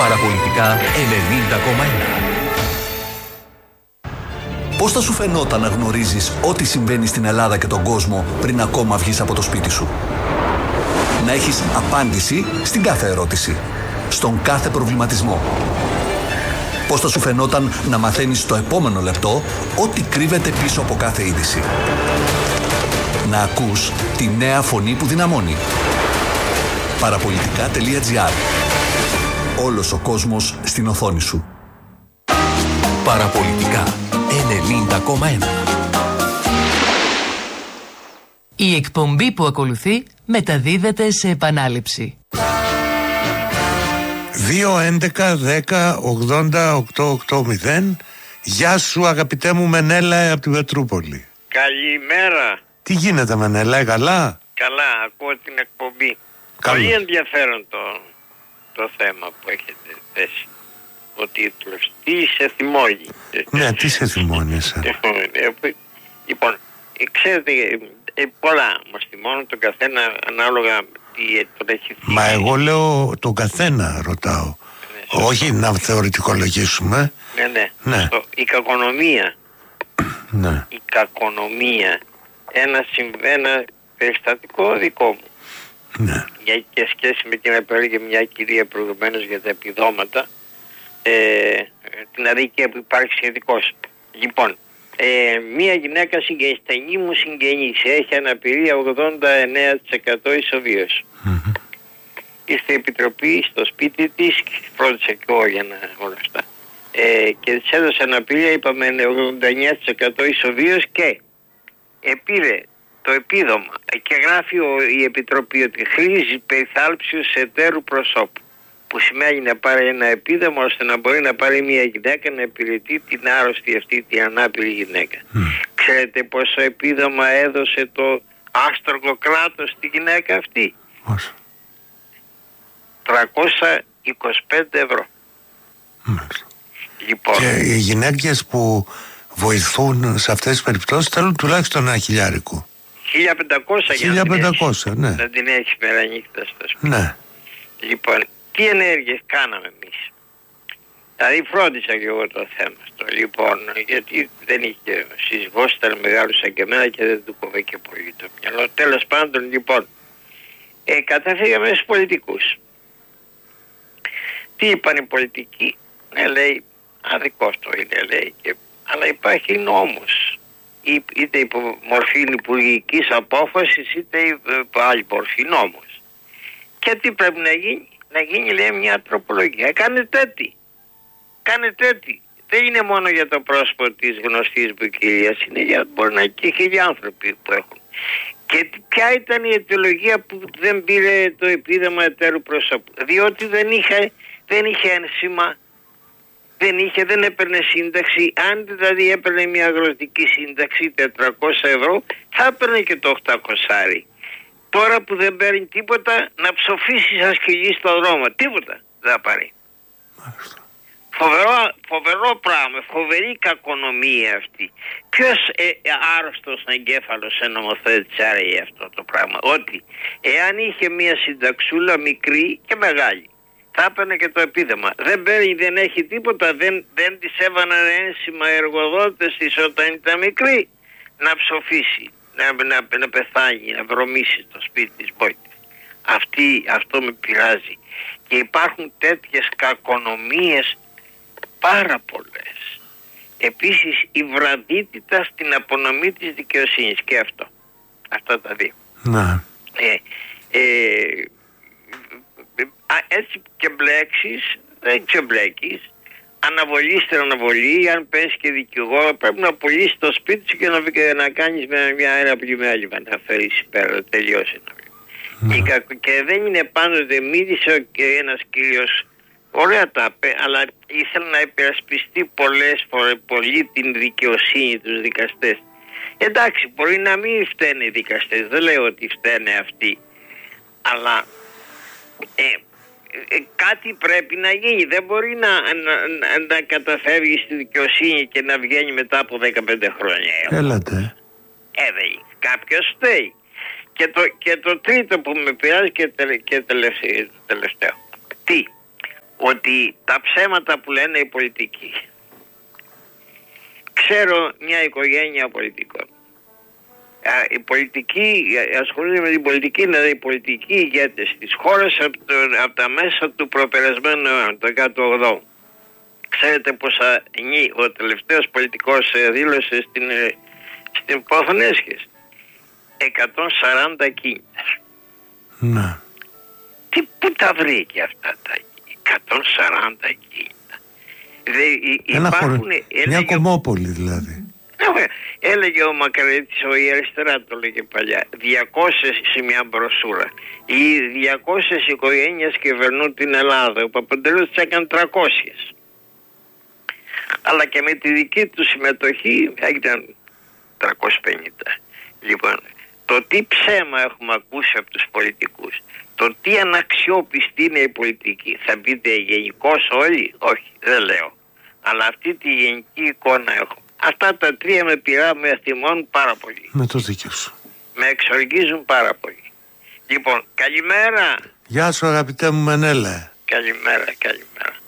Παραπολιτικά 90,1. Πώς θα σου φαινόταν να γνωρίζεις ό,τι συμβαίνει στην Ελλάδα και τον κόσμο πριν ακόμα βγεις από το σπίτι σου? Να έχεις απάντηση στην κάθε ερώτηση, στον κάθε προβληματισμό. Πώς θα σου φαινόταν να μαθαίνεις το επόμενο λεπτό ό,τι κρύβεται πίσω από κάθε είδηση? Να ακούς τη νέα φωνή που δυναμώνει. Παραπολιτικά.gr. Όλος ο κόσμος στην οθόνη σου. Παραπολιτικά 90,1. Η εκπομπή που ακολουθεί μεταδίδεται σε επανάληψη. 2-11-10-80-880. Γεια σου αγαπητέ μου Μενέλα από την Πετρούπολη. Καλημέρα. Τι γίνεται Μενέλα, καλά? Καλά, ακούω την εκπομπή. Καλώς. Πολύ ενδιαφέρον το θέμα που έχετε θέσει. Ο τίτλος. Τι σε θυμώνει? Ναι, τι σε θυμώνει εσένα? Λοιπόν, ξέρετε, πολλά μας θυμώνουν τον καθένα ανάλογα τι τον έχει θυμώσει. Μα εγώ λέω τον καθένα ρωτάω. Ναι, όχι να θεωρητικολογήσουμε. Ναι. Η κακονομία. Ναι. Η κακονομία. Ένα περιστατικό δικό μου. Ναι. Και σχέση με την απέλεγε μια κυρία προηγουμένως για τα επιδόματα, την αδικία που υπάρχει σχετικώς. Λοιπόν, μια γυναίκα στενή μου συγγενής έχει αναπηρία 89% ισοβίωση. Ήρθε η επιτροπή στο σπίτι της, φρόντισε και εγώ για όλα αυτά. Και της έδωσε αναπηρία, είπαμε 89% ισοβίωση και πήρε το επίδομα και γράφει η επιτροπή ότι χρήζει περιθάλψεως εταίρου προσώπου, που σημαίνει να πάρει ένα επίδομα ώστε να μπορεί να πάρει μια γυναίκα να υπηρετεί την άρρωστη αυτή την ανάπηρη γυναίκα. Ξέρετε πόσο επίδομα έδωσε το άστρογο κράτος στη γυναίκα αυτή? Όσο? 325 ευρώ. Λοιπόν, και οι γυναίκες που βοηθούν σε αυτές τις περιπτώσεις θέλουν τουλάχιστον ένα χιλιάρικο. 1500 για 1500, ναι. να την έχει μέρα νύχτα στο σπίτι. Ναι. Λοιπόν, τι ενέργειες κάναμε εμείς? Δηλαδή φρόντισα και εγώ το θέμα αυτό. Λοιπόν, γιατί δεν είχε σύζυγός, ήταν μεγάλος σαν και εμένα και δεν του κόβε και πολύ το μυαλό. Τέλος πάντων, λοιπόν, καταφύγαμε στους πολιτικούς. Τι είπαν οι πολιτικοί? Ναι, λέει, αδικός το είναι, λέει, αλλά υπάρχει νόμος. Είτε υπό μορφή υπουργικής απόφασης, είτε υπό άλλη μορφή νόμος. Και τι πρέπει να γίνει? Να γίνει, λέει, μια τροπολογία. Κάνετε έτσι. Δεν είναι μόνο για το πρόσωπο της γνωστής μου κυρίας, είναι για μπορεί να είναι και χίλιοι άνθρωποι που έχουν. Και ποια ήταν η αιτιολογία που δεν πήρε το επίδομα εταίρου προσώπου? Διότι δεν είχε ένσημα, δεν έπαιρνε σύνταξη. Αν δηλαδή έπαιρνε μια αγροτική σύνταξη 400 ευρώ, θα έπαιρνε και το 800. Τώρα που δεν παίρνει τίποτα, να ψοφήσει σαν σκυλί στο δρόμο. Τίποτα δεν θα πάρει. Φοβερό πράγμα, φοβερή κακονομία αυτή. Ποιος άρρωστος εγκέφαλος νομοθέτησε άραγε αυτό το πράγμα? Ότι εάν είχε μια συνταξούλα μικρή και μεγάλη, θα έπαιρνε και το επίδομα. Δεν έχει τίποτα, δεν της έβαναν ένσημα εργοδότες της όταν ήταν μικρή να ψοφήσει, να πεθάνει, να βρωμίσει το σπίτι της μπόιτης. Αυτό με πειράζει. Και υπάρχουν τέτοιες κακονομίες πάρα πολλές. Επίσης η βραδύτητα στην απονομή της δικαιοσύνης και αυτά τα δύο. Ναι. Έτσι και μπλέξεις, δεν ξεμπλέκεις. Αναβολή στην αναβολή, αν πες και δικηγόρο, πρέπει να πουλήσεις το σπίτι σου και να κάνεις ένα πλημέλημα, να φέρεις πέρα, να τελειώσει. Και δεν είναι πάντοτε, μίλησε και ένας κύριος, ωραία τα είπε, αλλά ήθελε να υπερασπιστεί πολλές φορές πολύ την δικαιοσύνη, τους δικαστές. Εντάξει, μπορεί να μην φταίνε οι δικαστές, δεν λέω ότι φταίνε αυτοί, αλλά κάτι πρέπει να γίνει. Δεν μπορεί να καταφεύγει στη δικαιοσύνη και να βγαίνει μετά από 15 χρόνια. Έλατε. Κάποιος φταίει. Και το τρίτο που με πειράζει και τελευταίο. Τι? Ότι ότι τα ψέματα που λένε οι πολιτικοί. Ξέρω μια οικογένεια πολιτικών. Οι πολιτικοί ασχολούνται με την πολιτική, δηλαδή οι πολιτικοί ηγέτες της χώρας από τα μέσα του προπερασμένου αιώνα, το 108. Ξέρετε πόσα νη ο τελευταίος πολιτικός δήλωσε στην Πόθον Έσχες? 140 κίνητα. Ναι. Πού τα βρήκε αυτά τα 140 κίνητα? Μια κομμόπολη δηλαδή. Έλεγε ο Μακαρίτης, η αριστερά το έλεγε παλιά, 200 σε μια μπροσούρα. Οι 200 οικογένειες κυβερνούν την Ελλάδα. Ο Παπαντελούς τις έκανε 300. Αλλά και με τη δική του συμμετοχή έγιναν 350. Λοιπόν, το τι ψέμα έχουμε ακούσει από τους πολιτικούς, το τι αναξιόπιστη είναι η πολιτική, θα πείτε γενικώς όλοι? Όχι, δεν λέω. Αλλά αυτή τη γενική εικόνα έχω. Αυτά τα τρία με θυμώνουν πάρα πολύ. Με το δίκιο σου. Με εξοργίζουν πάρα πολύ. Λοιπόν, καλημέρα. Γεια σου αγαπητέ μου Μενέλε. Καλημέρα.